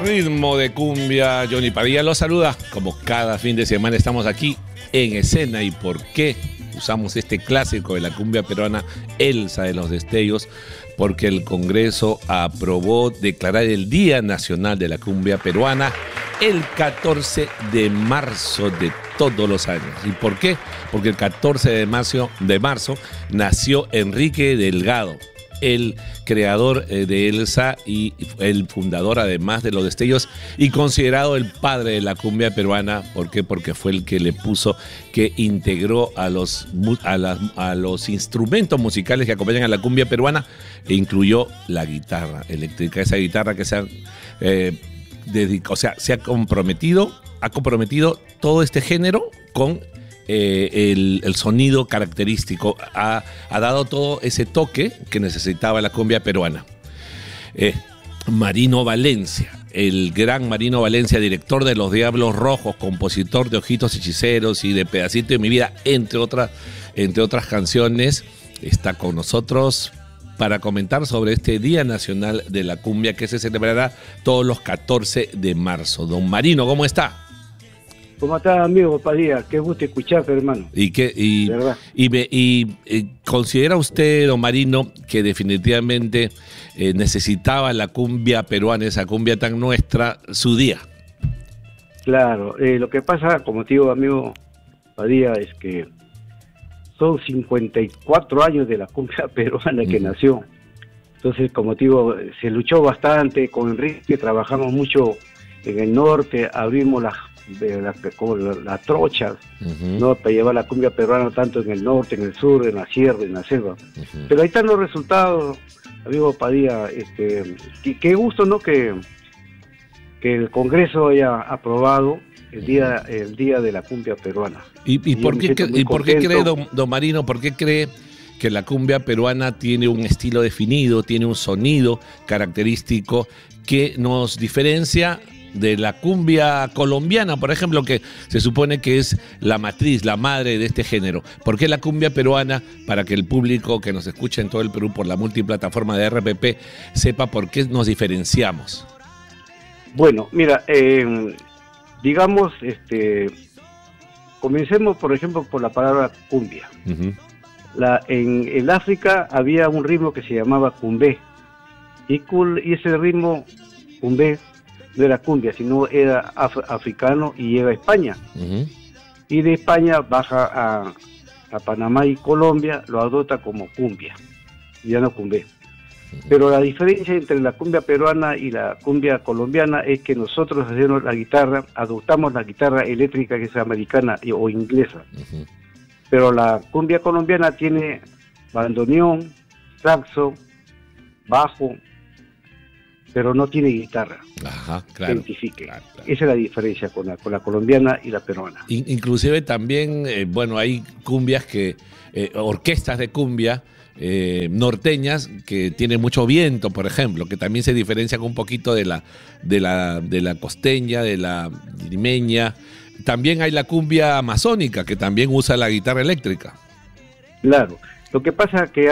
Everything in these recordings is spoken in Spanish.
ritmo de cumbia. Johnny Padilla los saluda. Como cada fin de semana estamos aquí en escena. ¿Y por qué usamos este clásico de la cumbia peruana, Elsa de los Destellos? Porque el Congreso aprobó declarar el Día Nacional de la Cumbia Peruana el 14 de marzo de todos los años. ¿Y por qué? Porque el 14 de marzo nació Enrique Delgado, el creador de Elsa y el fundador además de Los Destellos y considerado el padre de la cumbia peruana. ¿Por qué? Porque fue el que le puso, que integró a los instrumentos musicales que acompañan a la cumbia peruana e incluyó la guitarra eléctrica, esa guitarra que se ha comprometido todo este género con el sonido característico, ha dado todo ese toque que necesitaba la cumbia peruana. Marino Valencia, el gran Marino Valencia, director de Los Diablos Rojos, compositor de Ojitos Hechiceros y de Pedacito de mi vida, entre otras canciones, está con nosotros para comentar sobre este Día Nacional de la Cumbia que se celebrará todos los 14 de marzo. Don Marino, ¿cómo está? ¿Cómo está, amigo Padilla? Qué gusto escucharte, hermano. ¿Considera usted, don Marino, que definitivamente necesitaba la cumbia peruana, esa cumbia tan nuestra, su día? Claro, lo que pasa, como te digo, amigo Padilla, es que son 54 años de la cumbia peruana que nació. Entonces, como te digo, se luchó bastante con Enrique, trabajamos mucho en el norte, abrimos las trochas, ¿no? Para llevar la cumbia peruana tanto en el norte, en el sur, en la sierra, en la selva. Pero ahí están los resultados, amigo Padilla. Qué gusto, ¿no? Que el Congreso haya aprobado el día de la cumbia peruana. ¿Y por qué cree, don Marino, por qué cree que la cumbia peruana tiene un estilo definido, tiene un sonido característico que nos diferencia de la cumbia colombiana, por ejemplo, que se supone que es la matriz, la madre de este género? ¿Por qué la cumbia peruana? Para que el público que nos escucha en todo el Perú por la multiplataforma de RPP sepa por qué nos diferenciamos. Bueno, mira, digamos, comencemos, por ejemplo, por la palabra cumbia. En el África había un ritmo que se llamaba cumbé, y ese ritmo cumbé no era cumbia, sino era africano y llega a España. Y de España baja a Panamá y Colombia, lo adopta como cumbia, ya no cumbé. Pero la diferencia entre la cumbia peruana y la cumbia colombiana es que nosotros hacemos la guitarra, adoptamos la guitarra eléctrica que es americana o inglesa. Pero la cumbia colombiana tiene bandoneón, saxo, bajo, pero no tiene guitarra. Ajá, claro. Identifique. Claro. Esa es la diferencia con la colombiana y la peruana. Inclusive también, hay cumbias orquestas de cumbia norteñas que tienen mucho viento, por ejemplo, que también se diferencian un poquito de la costeña, de la limeña. También hay la cumbia amazónica, que también usa la guitarra eléctrica. Claro. Lo que pasa es que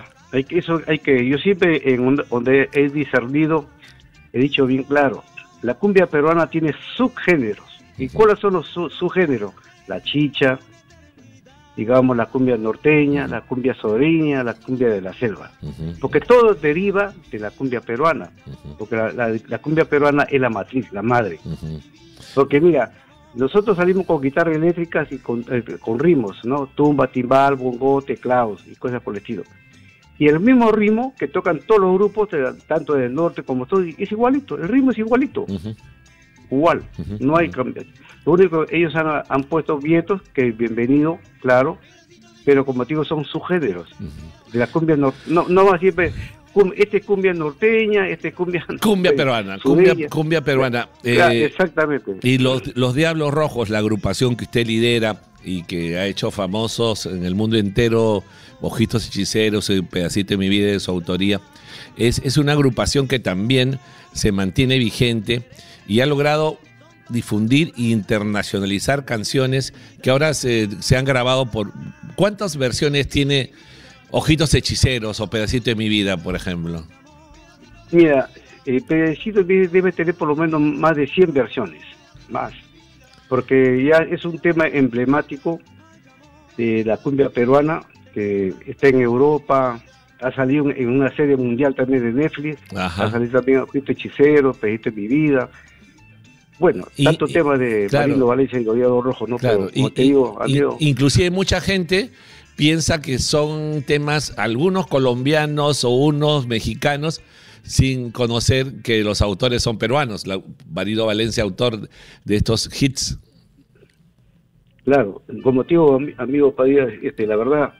yo siempre, donde he discernido, he dicho bien claro, la cumbia peruana tiene subgéneros. ¿Y cuáles son los subgéneros? La chicha, digamos, la cumbia norteña, la cumbia soreña, la cumbia de la selva. Porque todo deriva de la cumbia peruana. Porque la cumbia peruana es la matriz, la madre. Porque mira, nosotros salimos con guitarras eléctricas y con ritmos, ¿no? Tumba, timbal, bongo, teclados y cosas por el estilo. Y el mismo ritmo que tocan todos los grupos, tanto del norte como todo, es igualito, el ritmo es igualito. Igual, no hay cambio. Lo único que ellos han puesto vientos, que bienvenido, claro, pero como te digo, son subgéneros. De la cumbia no va siempre, este es cumbia norteña, este es cumbia peruana, cumbia peruana. Exactamente. Y los Diablos Rojos, la agrupación que usted lidera y que ha hecho famosos en el mundo entero, Ojitos Hechiceros, Un Pedacito de mi vida, de su autoría, es una agrupación que también se mantiene vigente y ha logrado difundir e internacionalizar canciones que ahora se han grabado por... ¿Cuántas versiones tiene Ojitos Hechiceros o Pedacito de mi vida, por ejemplo? Mira, Pedacito debe tener por lo menos más de 100 versiones, más, porque ya es un tema emblemático de la cumbia peruana, que está en Europa, ha salido en una serie mundial también de Netflix, Ajá. ha salido también Ojito Hechicero, Pediste mi vida. Bueno, tanto tema de claro, Marino Valencia y Gobierno Rojo, ¿no? Claro, Pero, como te digo, amigo, inclusive mucha gente piensa que son temas, algunos colombianos o unos mexicanos, sin conocer que los autores son peruanos. Marino Valencia, autor de estos hits. claro, como te digo, amigo Padilla, la verdad,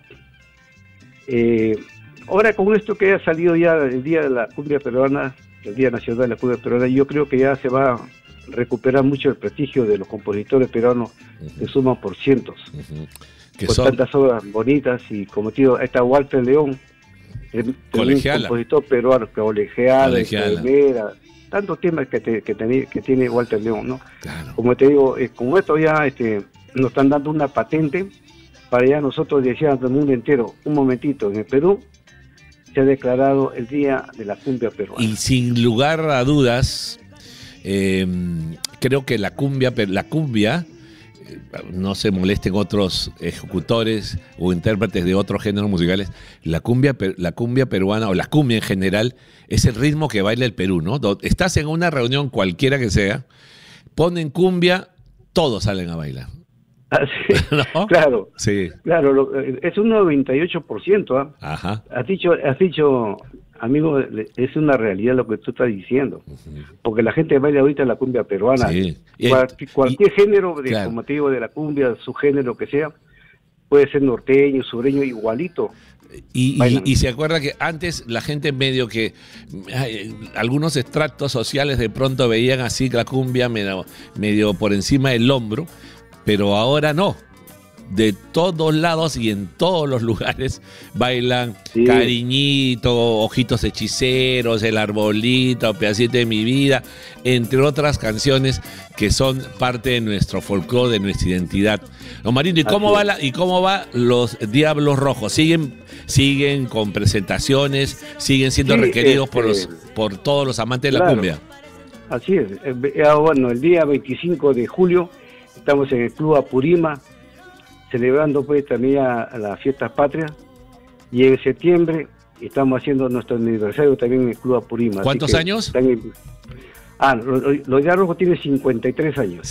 ahora con esto que ha salido ya el Día de la Cumbia Peruana, el Día Nacional de la Cumbia Peruana, yo creo que ya se va a recuperar mucho el prestigio de los compositores peruanos, que suman por cientos, con tantas obras bonitas. Y como te digo, ahí está Walter León, un compositor peruano, Colegiala, Enfermera, tantos temas que tiene Walter León, ¿no? Claro. Como te digo, con esto ya nos están dando una patente para ya nosotros decir al mundo entero, un momentito, en el Perú se ha declarado el Día de la Cumbia Peruana. Y sin lugar a dudas, creo que la cumbia, no se molesten otros ejecutores o intérpretes de otros géneros musicales, la cumbia peruana, o la cumbia en general, es el ritmo que baila el Perú, ¿no? Estás en una reunión cualquiera que sea, ponen cumbia, todos salen a bailar. Sí, ¿no? Claro, sí. Claro, es un 98%. ¿eh? Ajá. Has dicho, amigo, es una realidad lo que tú estás diciendo, porque la gente baila ahorita la cumbia peruana. Sí. Cualquier género, claro, como te digo, de la cumbia, su género que sea, puede ser norteño, sureño, igualito. Y se acuerda que antes la gente medio que algunos estratos sociales de pronto veían así la cumbia medio por encima del hombro, pero ahora no. De todos lados y en todos los lugares bailan Cariñito, Ojitos Hechiceros, El Arbolito, Pedacito de mi vida, entre otras canciones que son parte de nuestro folclore, de nuestra identidad. Don Marino, ¿y cómo va los Diablos Rojos? ¿Siguen con presentaciones? ¿Siguen siendo requeridos por todos los amantes de la cumbia? Así es. Bueno, el día 25 de julio estamos en el Club Apurima, celebrando pues también a las fiestas patrias, y en septiembre estamos haciendo nuestro aniversario también en el Club Apurima. ¿Cuántos años? Los Diablos Rojos tienen 53 años.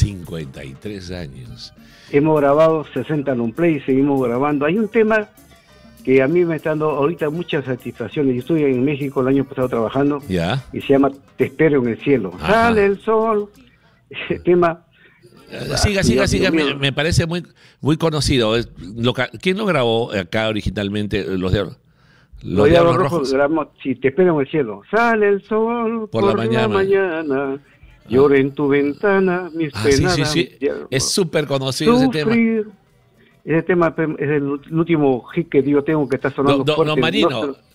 53 años. Hemos grabado 60 long play, seguimos grabando. Hay un tema que a mí me está dando ahorita muchas satisfacciones. Yo estuve en México el año pasado trabajando, y se llama Te espero en el cielo. Ajá. Sale el sol. Ese tema... Siga, me parece muy conocido. ¿Quién lo grabó acá originalmente? Los Diablos Rojos. Grabamos, si Te espero en el cielo. Sale el sol por la mañana, llora en tu ventana, mis penadas. Sí. Es súper conocido ese tema. Ese tema es el último hit que yo tengo, que está sonando fuerte. Don Marino,